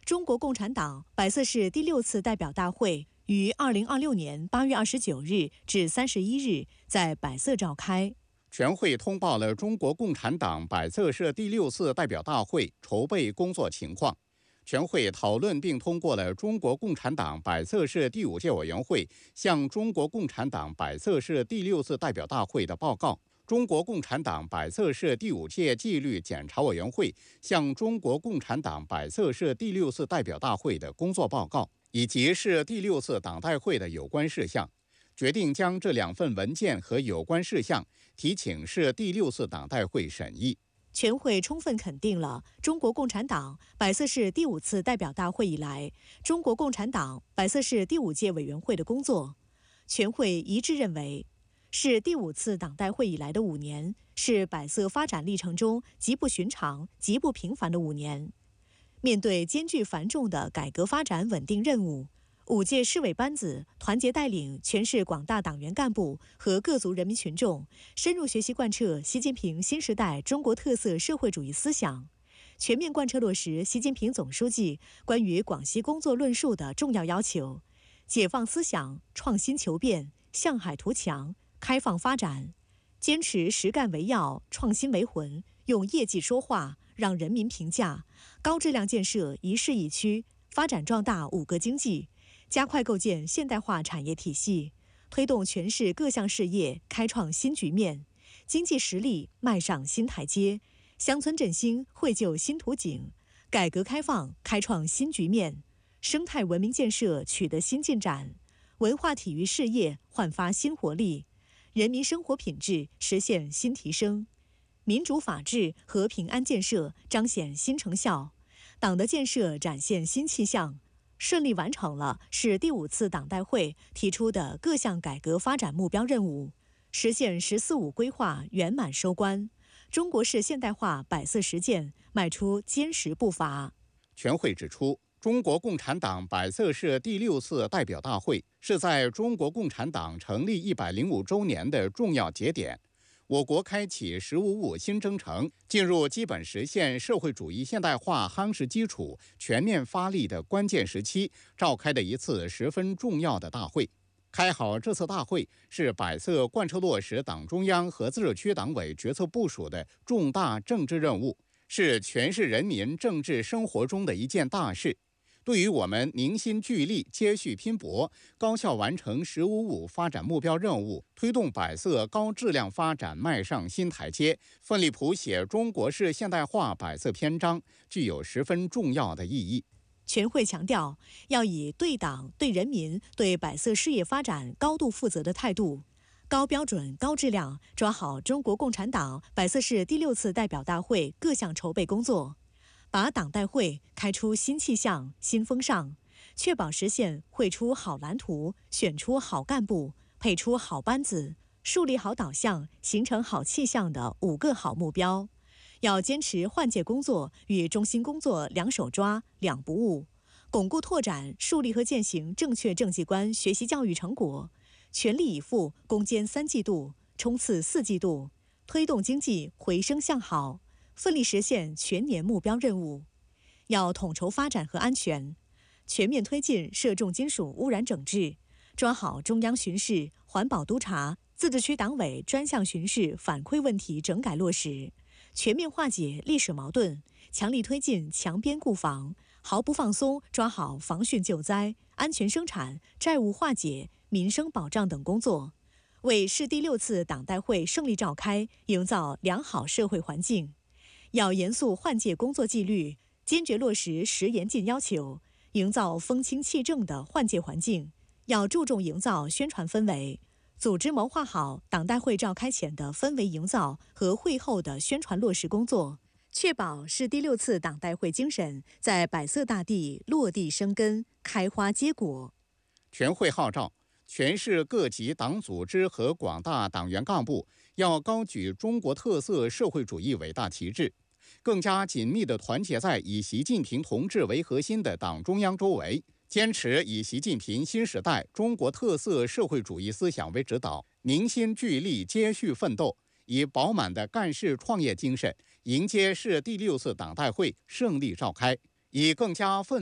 中国共产党百色市第6次代表大会于2026年8月29日至31日在百色召开。 全会通报了中国共产党百色市第6次代表大会筹备工作情况。全会讨论并通过了中国共产党百色市第5届委员会向中国共产党百色市第6次代表大会的报告，中国共产党百色市第5届纪律检查委员会向中国共产党百色市第6次代表大会的工作报告，以及是第6次党代会的有关事项，决定将这2份文件和有关事项提请市第6次党代会审议。 全会充分肯定了中国共产党百色市第5次代表大会以来中国共产党百色市第5届委员会的工作。全会一致认为，是第5次党代会以来的5年是百色发展历程中极不寻常、极不平凡的5年。面对艰巨繁重的改革发展稳定任务，5届市委班子团结带领全市广大党员干部和各族人民群众，深入学习贯彻习近平新时代中国特色社会主义思想，全面贯彻落实习近平总书记关于广西工作论述的重要要求，解放思想，创新求变，向海图强，开放发展，坚持实干为要，创新为魂，用业绩说话，让人民评价，高质量建设一市一区，发展壮大5个经济，加快构建现代化产业体系，推动全市各项事业开创新局面，经济实力迈上新台阶，乡村振兴绘就新图景，改革开放开创新局面，生态文明建设取得新进展，文化体育事业焕发新活力，人民生活品质实现新提升，民主法治和平安建设彰显新成效，党的建设展现新气象，顺利完成了市第5次党代会提出的各项改革发展目标任务，实现“十四五”规划圆满收官，中国式现代化百色实践迈出坚实步伐。 全会指出，中国共产党百色市第6次代表大会是在中国共产党成立105周年的重要节点，我国开启“十五五”新征程，进入基本实现社会主义现代化夯实基础、全面发力的关键时期，召开的一次十分重要的大会。开好这次大会是百色贯彻落实党中央和自治区党委决策部署的重大政治任务，是全市人民政治生活中的一件大事。对于我们凝心聚力、接续拼搏，高效完成“十五五”发展目标任务，推动百色高质量发展迈上新台阶，奋力谱写中国式现代化百色篇章，具有十分重要的意义。 全会强调，要以对党、对人民、对百色事业发展高度负责的态度，高标准、高质量抓好中国共产党百色市第6次代表大会各项筹备工作，把党代会开出新气象、新风尚，确保实现绘出好蓝图、选出好干部、配出好班子、树立好导向、形成好气象的5个好目标。要坚持换届工作与中心工作2手抓、2不误，巩固拓展、树立和践行正确政绩观学习教育成果，全力以赴攻坚3季度，冲刺4季度，推动经济回升向好，奋力实现全年目标任务。要统筹发展和安全，全面推进涉重金属污染整治，抓好中央巡视、环保督察、自治区党委专项巡视反馈问题整改落实，全面化解历史矛盾，强力推进强编固防，毫不放松抓好防汛救灾、安全生产、债务化解、民生保障等工作，为市第6次党代会胜利召开营造良好社会环境。要严肃换届工作纪律，坚决落实10严禁要求，营造风清气正的换届环境。要注重营造宣传氛围，组织谋划好党代会召开前的氛围营造和会后的宣传落实工作，确保市第6次党代会精神在百色大地落地生根、开花结果。 全会号召全市各级党组织和广大党员干部要高举中国特色社会主义伟大旗帜，更加紧密地团结在以习近平同志为核心的党中央周围，坚持以习近平新时代中国特色社会主义思想为指导，凝心聚力，接续奋斗，以饱满的干事创业精神迎接市第6次党代会胜利召开，以更加奋